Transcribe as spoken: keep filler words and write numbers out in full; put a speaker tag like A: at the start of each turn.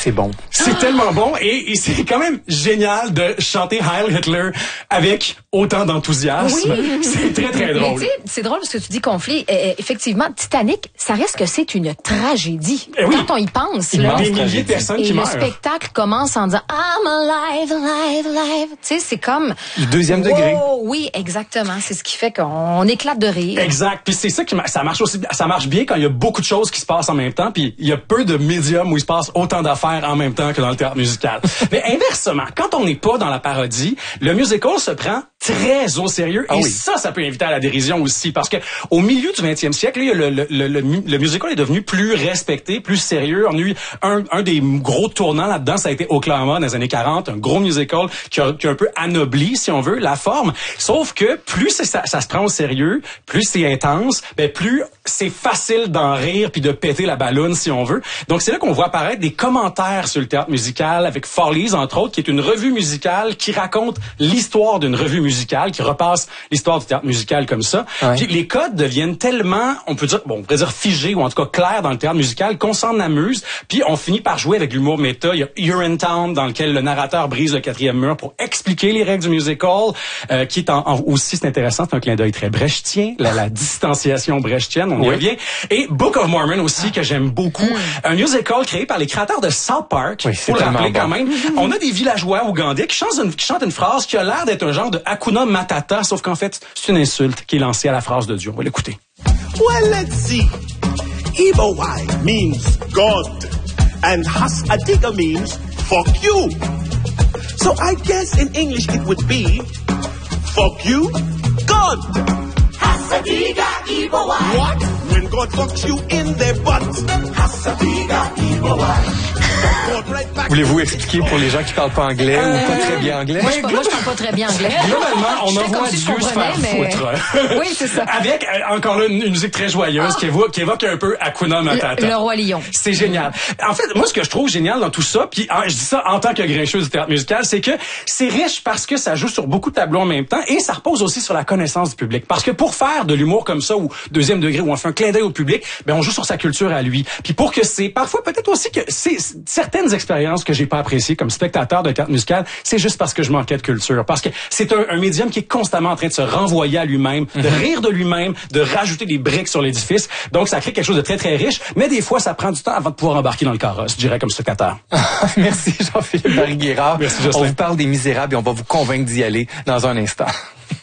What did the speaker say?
A: c'est bon.
B: C'est ah. tellement bon et, et c'est quand même génial de chanter Heil Hitler avec autant d'enthousiasme.
C: Oui.
B: C'est très, très drôle.
C: Mais c'est drôle parce que tu dis conflit. Euh, effectivement, Titanic, ça reste que c'est une tragédie.
B: Eh oui.
C: Quand on y pense,
B: il
C: là.
B: Des milliers de personnes
C: et
B: qui
C: le
B: meurent.
C: spectacle commence en disant I'm alive, alive, alive. Tu sais, c'est comme...
A: Le deuxième degré.
C: Oh, oui, exactement. C'est ce qui fait qu'on éclate de rire.
B: Exact. Puis c'est ça qui ça marche aussi. Ça marche bien quand il y a beaucoup de choses qui se passent en même temps. Puis il y a peu de médiums où il se passe autant d'affaires en même temps que dans le théâtre musical. Mais inversement, quand on n'est pas dans la parodie, le musical se prend très au sérieux.
A: Ah
B: et
A: oui.
B: ça, ça peut inviter à la dérision aussi. Parce que au milieu du vingtième siècle, là, le, le, le, le, le musical est devenu plus respecté, plus sérieux. On a eu un, un des gros tournants là-dedans, ça a été Oklahoma dans les années quarante, un gros musical qui a, qui a un peu anobli, si on veut, la forme. Sauf que plus ça, ça se prend au sérieux, plus c'est intense, ben plus c'est facile d'en rire puis de péter la balloune, si on veut. Donc c'est là qu'on voit apparaître des commentaires sur le théâtre musical avec Follies, entre autres, qui est une revue musicale qui raconte l'histoire d'une revue musicale, qui repasse l'histoire du théâtre musical comme ça.
A: Ouais.
B: Puis les codes deviennent tellement, on peut dire, bon, on pourrait dire figés, ou en tout cas clairs dans le théâtre musical, qu'on s'en amuse. Puis on finit par jouer avec l'humour méta. Il y a Urinetown, dans lequel le narrateur brise le quatrième mur pour expliquer les règles du musical, euh, qui est en, en, aussi, c'est intéressant, c'est un clin d'œil très brechtien, la, la distanciation brechtienne, on y
A: oui.
B: revient. Et Book of Mormon aussi, que j'aime beaucoup. Mm. Un musical créé par les créateurs de South Park.
A: Oui,
B: faut le rappeler
A: bon.
B: quand même. On a des villageois ougandais qui chantent une, qui chantent une phrase qui a l'air d'être un genre de Hakuna Matata, sauf qu'en fait, c'est une insulte qui est lancée à la phrase de Dieu. On va l'écouter.
D: Well, let's see. Ibawai means God, and Hasadiga means fuck you. So I guess in English it would be fuck you, God. Hasadiga Ibawai. What? When God fucks you in their butt. Hasadiga Ibawai.
A: Voulez-vous expliquer pour les gens qui parlent pas anglais euh, ou pas très bien anglais?
C: Moi, je, moi, je parle pas très bien anglais.
B: Globalement, on envoie Dieu se faire
C: mais...
B: foutre.
C: Oui, c'est ça.
B: Avec, euh, encore là, une, une musique très joyeuse ah. qui, évoque, qui évoque un peu Hakuna Matata.
C: Le, le Roi Lion.
B: C'est génial. En fait, moi, ce que je trouve génial dans tout ça, puis hein, je dis ça en tant que grincheuse du théâtre musical, c'est que c'est riche parce que ça joue sur beaucoup de tableaux en même temps et ça repose aussi sur la connaissance du public. Parce que pour faire de l'humour comme ça, ou deuxième degré, ou on fait un clin d'œil au public, ben on joue sur sa culture à lui. Puis pour que c'est, parfois peut-être aussi que c'est certaines expériences que j'ai pas appréciées comme spectateur de théâtre musical, c'est juste parce que je manquais de culture. Parce que c'est un, un médium qui est constamment en train de se renvoyer à lui-même, de mm-hmm. rire de lui-même, de rajouter des briques sur l'édifice. Donc ça crée quelque chose de très très riche, mais des fois ça prend du temps avant de pouvoir embarquer dans le carrosse, je dirais, comme spectateur.
A: Merci Jean-Philippe Barry-Guérard.
B: Merci Jocelyn.
A: On vous parle des Misérables et on va vous convaincre d'y aller dans un instant.